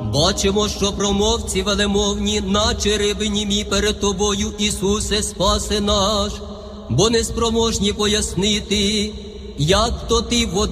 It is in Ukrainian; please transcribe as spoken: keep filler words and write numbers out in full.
Бачимо, що промовці велемовні, наче риби німі перед тобою, Ісусе, спаси наш, бо неспроможні пояснити, як то ти в